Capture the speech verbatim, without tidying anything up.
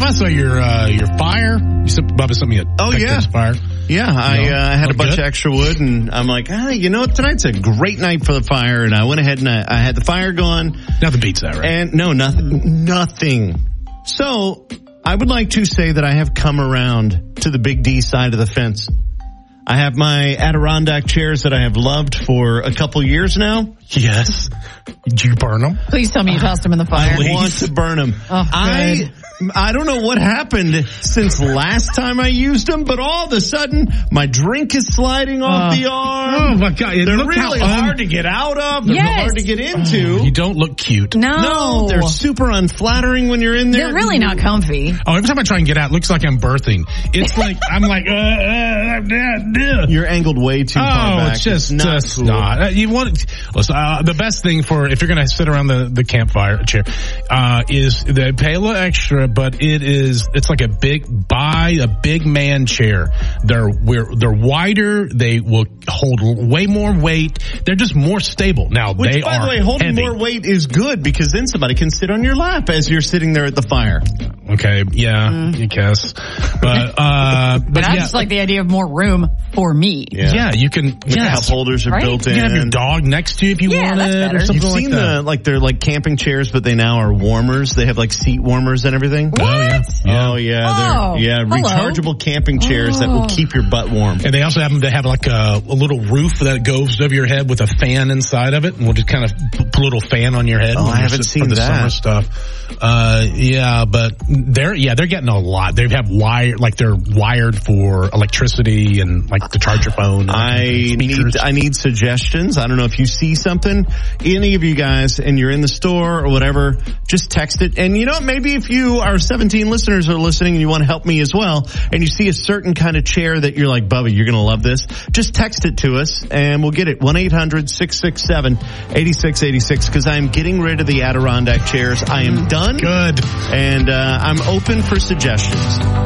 Bubba, so your uh, your fire, you said, Bubba, something you Oh, yeah. fire. Yeah, I No? uh, had a Look bunch good? of extra wood, and I'm like, ah, you know what? Tonight's a great night for the fire, and I went ahead and I, I had the fire going. Nothing beats that, right? And no, nothing, nothing. So I would like to say that I have come around to the Big D side of the fence. I have my Adirondack chairs that I have loved for a couple years now. Yes. Did you burn them? Please tell me you tossed him in the fire. I want to burn them. Oh, I I don't know what happened since last time I used them, but all of a sudden my drink is sliding off Uh, the arm. Oh my God! They're Look really how un- hard to get out of. They're Yes. hard to get into. You don't look cute. No. No, they're super unflattering when you're in there. They're really not comfy. Oh, every time I try and get out, it looks like I'm birthing. It's like I'm like, uh, uh, uh, uh. You're angled way too far Oh, back. it's just not just cool. not. Uh, You want listen, uh, the best thing for if you're going to sit around the the campfire chair uh, is they pay a little extra, but it is it's like a big buy a big man chair. They're we're, they're wider. They will hold way more weight. They're just more stable. Now Which, they by are the way, holding heavy. more weight is good because then somebody can sit on your lap as you're sitting there at the fire. Okay, yeah, I guess, but uh, but But I yeah, just like the idea of more room for me. yeah, you can. The Yes. cup holders are Right? built You in. can have your dog next to you if you Yeah, want that's it, better. or something You've like seen that. the like they're like camping chairs, but they now are warmers. They have like seat warmers and everything. Oh yeah, yeah. Oh yeah, Oh, they're yeah hello. rechargeable camping chairs that will Oh. keep your butt warm. And they also have them. They have like a, a little roof that goes over your head with a fan inside of it, and we'll just kind of put a little fan on your head. Oh, when I you're haven't sitting seen for the that. summer stuff. Uh, yeah, but they're yeah they're getting a lot. They have wire like they're wired for electricity and like to charge your phone. And I speakers. need I need suggestions. I don't know if you see something, any of you guys, and you're in the store or whatever, just text it. And you know, maybe if you our seventeen listeners are listening and you want to help me as well, and you see a certain kind of chair that you're like, Bubba, you're going to love this, just text it to us and we'll get it. one eight hundred six six seven eight six eight six because I'm getting rid of the Adirondack chairs. I am done. Good. And uh, I'm open for suggestions.